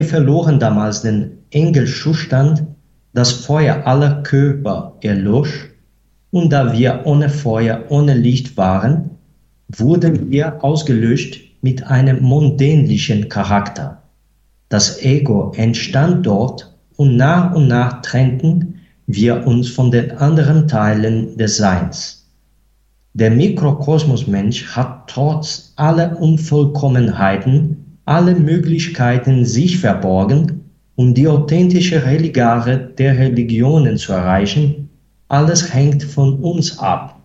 verloren damals den Engelzustand, das Feuer aller Körper erlosch, und da wir ohne Feuer, ohne Licht waren, wurden wir ausgelöscht mit einem mondänlichen Charakter. Das Ego entstand dort und nach trennten wir uns von den anderen Teilen des Seins. Der Mikrokosmos-Mensch hat trotz aller Unvollkommenheiten alle Möglichkeiten sich verborgen, um die authentische Religare der Religionen zu erreichen. Alles hängt von uns ab.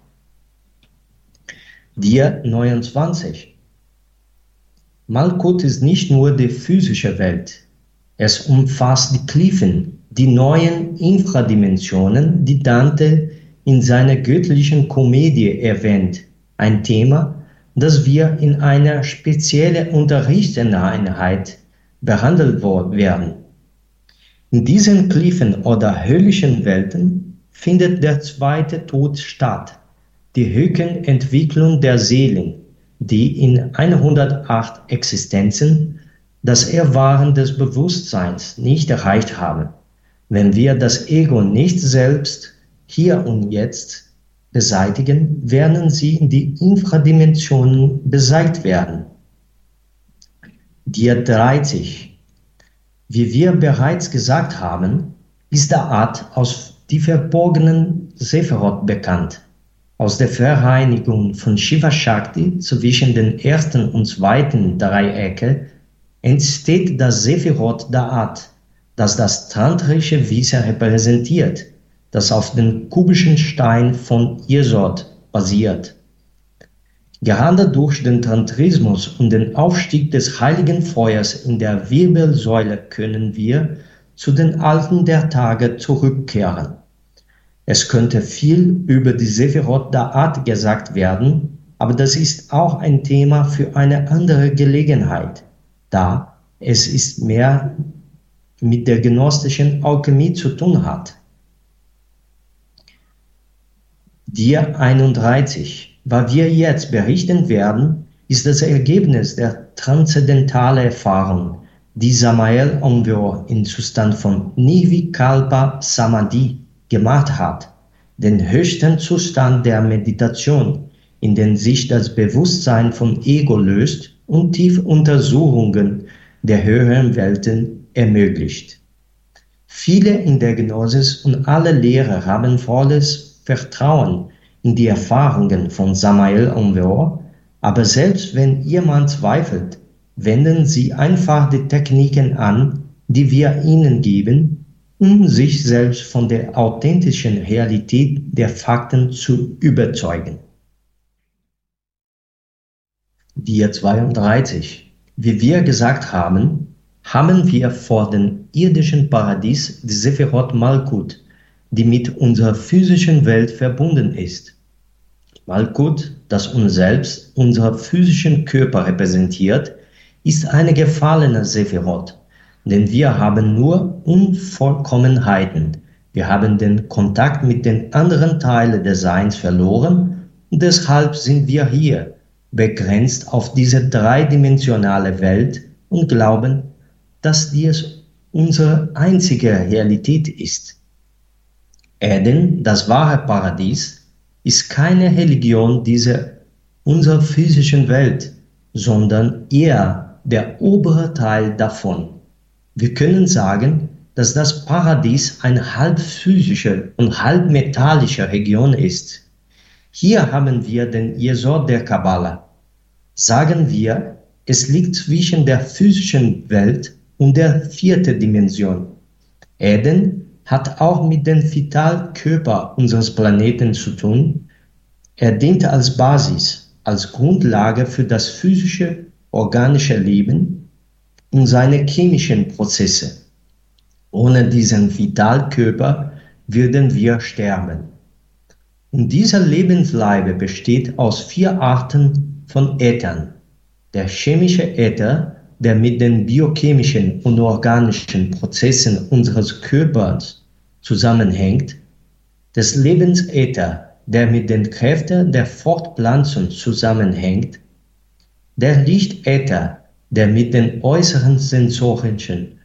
Dir 29. Malkut ist nicht nur die physische Welt. Es umfasst die Tiefen, die neuen Infradimensionen, die Dante in seiner göttlichen Komödie erwähnt. Ein Thema, das wir in einer speziellen Unterrichtseinheit behandelt werden. In diesen Tiefen oder höllischen Welten findet der zweite Tod statt, die Höhenentwicklung der Seelen, die in 108 Existenzen das Erwachen des Bewusstseins nicht erreicht haben. Wenn wir das Ego nicht selbst hier und jetzt beseitigen, werden sie in die Infradimensionen beseitigt werden. Dir 30. Wie wir bereits gesagt haben, ist der Art aus die verborgenen Sephiroth bekannt. Aus der Vereinigung von Shiva Shakti zwischen den ersten und zweiten Dreiecke entsteht das Sephiroth Da'at, das das tantrische Wissen repräsentiert, das auf dem kubischen Stein von Yesod basiert. Gerade durch den Tantrismus und den Aufstieg des heiligen Feuers in der Wirbelsäule können wir zu den Alten der Tage zurückkehren. Es könnte viel über die Sephiroth Da'at gesagt werden, aber das ist auch ein Thema für eine andere Gelegenheit, da es ist mehr mit der gnostischen Alchemie zu tun hat. Dir 31. Was wir jetzt berichten werden, ist das Ergebnis der transzendentalen Erfahrung, die Samael Aun im Zustand von Nirvikalpa Samadhi gemacht hat, den höchsten Zustand der Meditation, in dem sich das Bewusstsein vom Ego löst und tiefe Untersuchungen der höheren Welten ermöglicht. Viele in der Gnosis und alle Lehrer haben volles Vertrauen in die Erfahrungen von Samael Aun, aber selbst wenn jemand zweifelt, wenden sie einfach die Techniken an, die wir ihnen geben, um sich selbst von der authentischen Realität der Fakten zu überzeugen. Dir 32. Wie wir gesagt haben, haben wir vor dem irdischen Paradies die Sephiroth Malkut, die mit unserer physischen Welt verbunden ist. Malkut, das uns selbst, unseren physischen Körper repräsentiert, ist eine gefallene Sephiroth, denn wir haben nur Unvollkommenheiten. Wir haben den Kontakt mit den anderen Teilen des Seins verloren und deshalb sind wir hier, begrenzt auf diese dreidimensionale Welt und glauben, dass dies unsere einzige Realität ist. Eden, das wahre Paradies, ist keine Religion unserer physischen Welt, sondern eher der obere Teil davon. Wir können sagen, dass das Paradies eine halb physische und halb metallische Region ist. Hier haben wir den Yesod der Kabbala. Sagen wir, es liegt zwischen der physischen Welt und der vierten Dimension. Eden hat auch mit dem Vitalkörper unseres Planeten zu tun. Er dient als Basis, als Grundlage für das physische, organische Leben und seine chemischen Prozesse. Ohne diesen Vitalkörper würden wir sterben. Und dieser Lebensleibe besteht aus 4 Arten von Äthern. Der chemische Äther, der mit den biochemischen und organischen Prozessen unseres Körpers zusammenhängt, des Lebensäther, der mit den Kräften der Fortpflanzung zusammenhängt, der Lichtäther, der mit den äußeren sensorischen